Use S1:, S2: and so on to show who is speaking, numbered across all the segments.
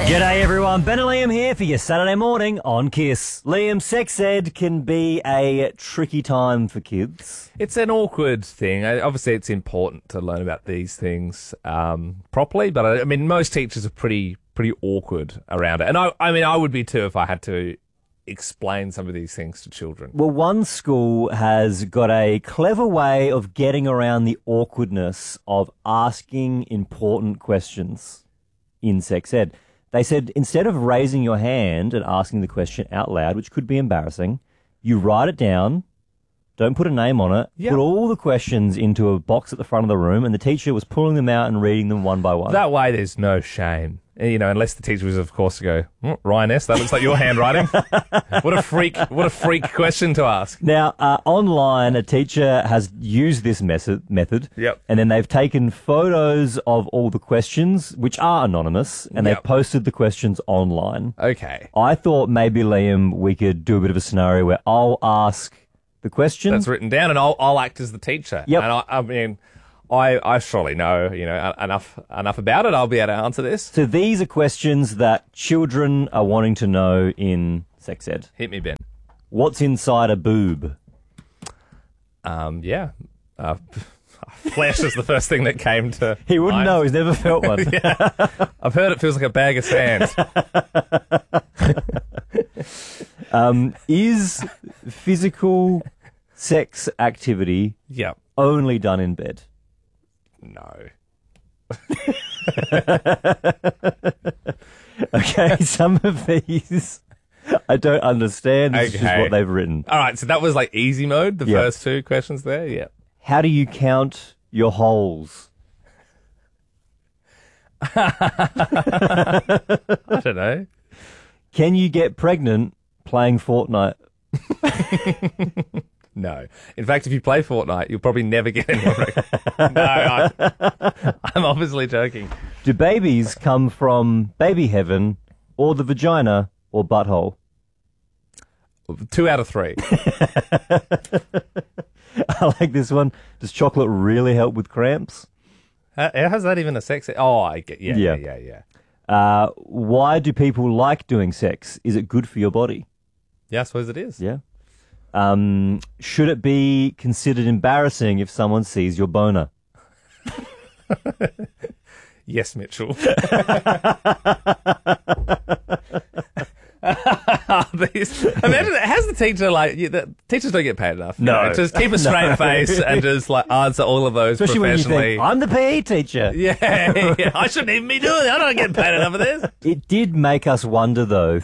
S1: G'day everyone, Ben and Liam here for your Saturday morning on KISS. Liam, sex ed can be a tricky time for kids.
S2: It's an awkward thing. Obviously, it's important to learn about these things properly, but I mean, most teachers are pretty awkward around it. And I would be too if I had to explain some of these things to children.
S1: Well, one school has got a clever way of getting around the awkwardness of asking important questions in sex ed. They said instead of raising your hand and asking the question out loud, which could be embarrassing, you write it down, don't put a name on it, put all the questions into a box at the front of the room, and the teacher was pulling them out and reading them one by one.
S2: That way there's no shame. You know, unless the teacher was, of course, to go, Ryan S., that looks like your handwriting. What a freak question to ask.
S1: Now, online, a teacher has used this method,
S2: Yep.
S1: and then they've taken photos of all the questions, which are anonymous, and they've posted the questions online.
S2: Okay.
S1: I thought maybe, Liam, we could do a bit of a scenario where I'll ask the question.
S2: That's written down, and I'll act as the teacher.
S1: Yep.
S2: And I mean, I surely know, enough about it. I'll be able to answer this.
S1: So these are questions that children are wanting to know in sex ed.
S2: Hit me, Ben.
S1: What's inside a boob?
S2: Yeah. Flesh is the first thing that came to
S1: He wouldn't
S2: mind.
S1: know. He's never felt one.
S2: I've heard it feels like a bag of sand.
S1: Is physical sex activity
S2: Yep.
S1: only done in bed?
S2: No.
S1: Okay, some of these I don't understand. This is just
S2: Okay.
S1: what they've written.
S2: All right, so that was like easy mode, the
S1: Yeah.
S2: first two questions there? Yeah.
S1: How do you count your holes?
S2: I don't know.
S1: Can you get pregnant playing Fortnite?
S2: No. In fact, if you play Fortnite, you'll probably never get any more pregnant. No, I'm obviously joking.
S1: Do babies come from baby heaven or the vagina or butthole?
S2: 2 out of 3.
S1: I like this one. Does chocolate really help with cramps?
S2: How's that even a sex? Oh, I get. Yeah.
S1: Why do people like doing sex? Is it good for your body?
S2: Yeah, I suppose it is.
S1: Yeah. Should it be considered embarrassing if someone sees your boner?
S2: Yes, Mitchell. Imagine, how's the teacher the teachers don't get paid enough.
S1: No.
S2: Just keep a straight face and just answer all all of those
S1: Especially when you
S2: professionally.
S1: think, I'm the PE teacher.
S2: Yeah, I shouldn't even be doing it. I don't get paid enough for this.
S1: It did make us wonder, though,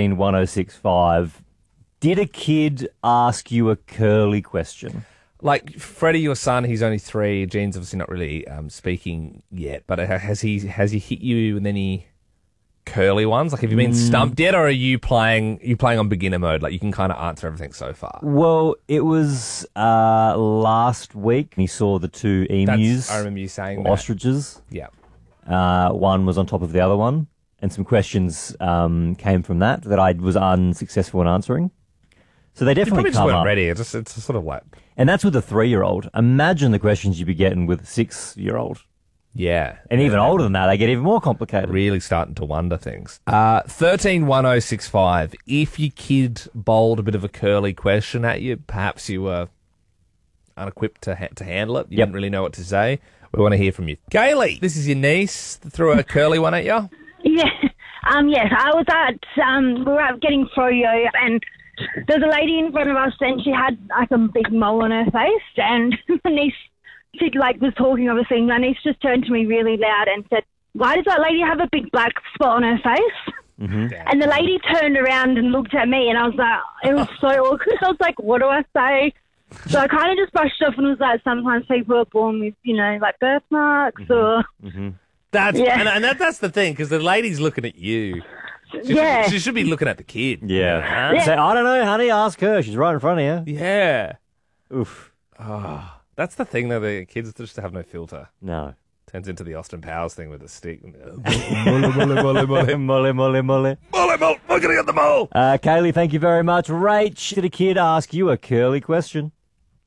S1: 131065, did a kid ask you a curly question?
S2: Like Freddie, your son, he's only 3. Gene's obviously not really speaking yet, but has he hit you with any curly ones? Like, have you been stumped yet, or are you playing on beginner mode? Like, you can kind of answer everything so far.
S1: Well, it was last week. He saw the 2 emus,
S2: I remember you saying that.
S1: ostriches.
S2: Yeah.
S1: One was on top of the other one, and some questions came from that I was unsuccessful in answering. So they
S2: You
S1: definitely
S2: probably just
S1: come
S2: weren't
S1: up.
S2: ready. It's sort of like,
S1: And that's with a 3-year-old. Imagine the questions you'd be getting with a 6-year-old.
S2: yeah.
S1: And even older than that, they get even more complicated.
S2: Really starting to wonder things. 131065. If your kid bowled a bit of a curly question at you, perhaps you were unequipped to handle it. You didn't really know what to say. We want to hear from you. Kaylee, this is your niece. Threw a curly one at you.
S3: Yeah. Yes, I was we were out getting froyo, and there's a lady in front of us, and she had like a big mole on her face, and my niece, she was talking, obviously, and my niece just turned to me really loud and said, "Why does that lady have a big black spot on her face?"
S1: Mm-hmm.
S3: And the lady turned around and looked at me, and I was like, it was so awkward. I was like, what do I say? So I kind of just brushed off and was like, sometimes people are born with, like birthmarks or...
S2: That's
S3: Yeah.
S2: and that's the thing, because the lady's looking at you. She should be looking at the kid.
S1: Yeah.
S3: Yeah.
S1: Say, I don't know, honey, ask her. She's right in front of you.
S2: Yeah.
S1: Oof.
S2: That's the thing, though. The kids just have no filter.
S1: No.
S2: Turns into the Austin Powers thing with the stick.
S1: Molly, molly, molly.
S2: We're going to get the mole.
S1: Kaylee, thank you very much. Rach, did a kid ask you a curly question?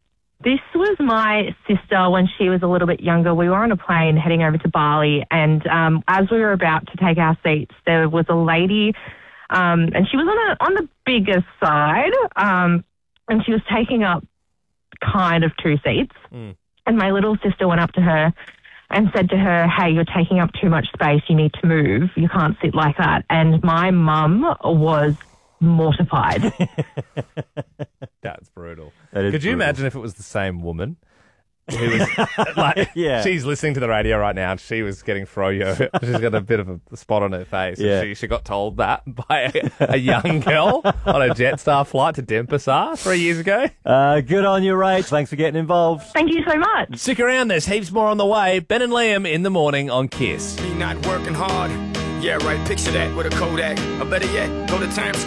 S4: This was my sister when she was a little bit younger. We were on a plane heading over to Bali, and as we were about to take our seats, there was a lady, and she was on the bigger side, and she was taking up kind of 2 seats. And my little sister went up to her and said to her, "Hey, you're taking up too much space. You need to move. You can't sit like that." And my mum was mortified.
S2: That's brutal.
S1: That is
S2: Could you
S1: brutal.
S2: imagine if it was the same woman? Who was like,
S1: Yeah.
S2: she's listening to the radio right now and she was getting froyo. She's got a bit of a spot on her face.
S1: Yeah.
S2: And she got told that by a young girl on a Jetstar flight to Denpasar 3 years ago.
S1: Good on you, Rach. Thanks for getting involved.
S3: Thank you so much.
S2: Stick around, there's heaps more on the way. Ben and Liam in the morning on Kiss.
S5: Me not working hard. Yeah, right, picture that with a Kodak. Or better yet, go to Times